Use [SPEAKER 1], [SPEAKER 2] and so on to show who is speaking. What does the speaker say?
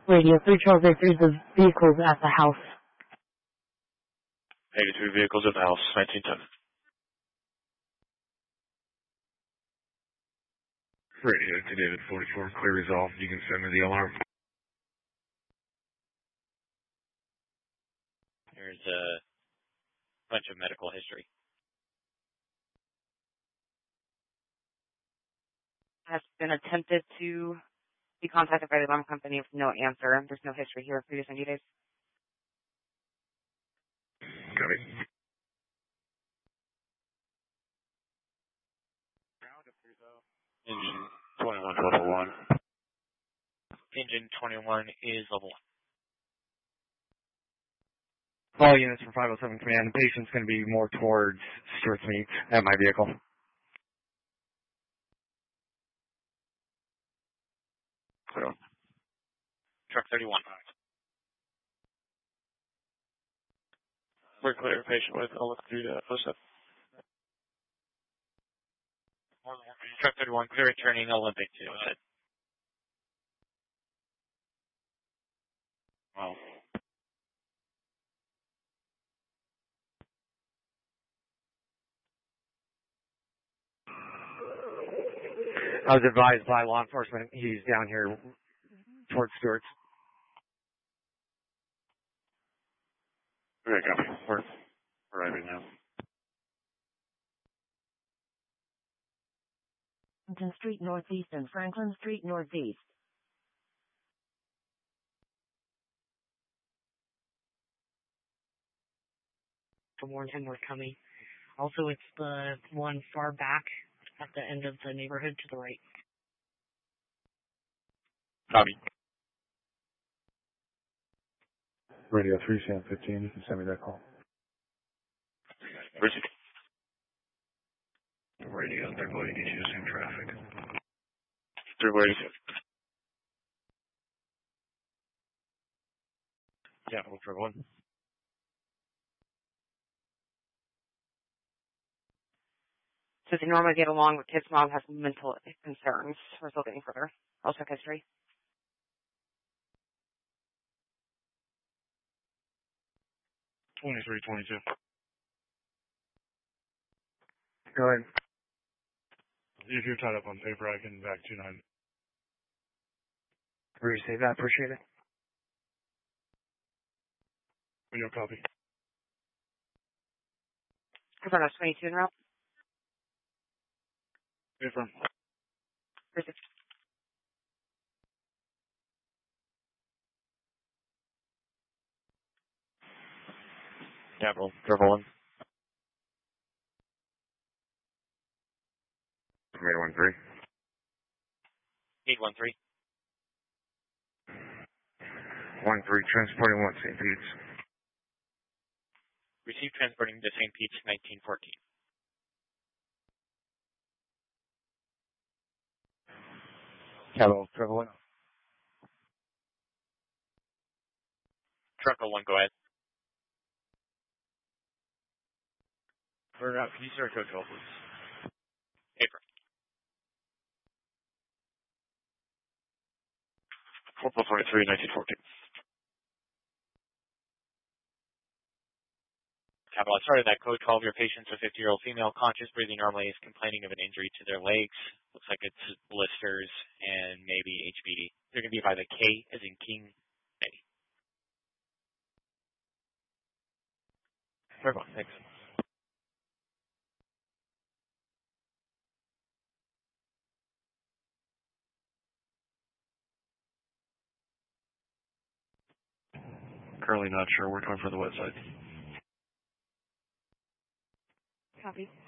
[SPEAKER 1] Radio 3 Charles Victor, the vehicles at the house.
[SPEAKER 2] 83 vehicles at the house, 1910.
[SPEAKER 3] Radio to David 44, clear resolve. You can send me the alarm.
[SPEAKER 2] There's a bunch of medical history.
[SPEAKER 4] Has been attempted to be contacted by the alarm company with no answer. There's no history here of previous 90 days.
[SPEAKER 3] Got it.
[SPEAKER 2] Engine 21 level 1. Engine 21 is level 1.
[SPEAKER 5] All units from 507 Command. The patient's going to be more towards Stewart's Meat at my vehicle.
[SPEAKER 2] Clear. Truck 31. We're clear. Patient with. I'll look through the close-up. Truck 31, clear returning Olympic to it. Wow.
[SPEAKER 5] I was advised by law enforcement he's down here towards Stewart's.
[SPEAKER 2] Okay, copy. We're arriving now.
[SPEAKER 1] Washington Street Northeast and Franklin Street Northeast.
[SPEAKER 6] For more than we're coming. Also, it's the one far back at the end of the neighborhood to the right.
[SPEAKER 2] Copy.
[SPEAKER 3] Radio 3 Sam 15, you can send me that call.
[SPEAKER 2] Received.
[SPEAKER 3] Radio, they're going to get you in traffic.
[SPEAKER 2] 382. Yeah, we'll try one.
[SPEAKER 4] Since they normally get along, with kids' mom has mental concerns. We're still getting further. I'll check history.
[SPEAKER 2] Twenty-three, 22.
[SPEAKER 5] Go ahead.
[SPEAKER 2] If you're tied up on paper, I can back 29.
[SPEAKER 5] Receive that. Appreciate it.
[SPEAKER 2] Video copy.
[SPEAKER 4] Confirm that's 22 en route.
[SPEAKER 2] Confirm.
[SPEAKER 4] Received.
[SPEAKER 2] Capital, Triple 1.
[SPEAKER 3] 813.
[SPEAKER 2] 813.
[SPEAKER 3] 13, transporting 1 St. Pete's.
[SPEAKER 2] Received transporting to St. Pete's, 1914.
[SPEAKER 5] Capital, Triple 1.
[SPEAKER 2] Truck 01, go ahead. Can you start code 12, please? Paper. 4.23, 1914. Capital, I started that code 12. Your patient's a 50-year-old female, conscious, breathing normally, is complaining of an injury to their legs. Looks like it's blisters and maybe HBD. They're going to be by the K as in King, maybe. Very well, thanks. Currently not sure. We're going for the website.
[SPEAKER 4] Copy.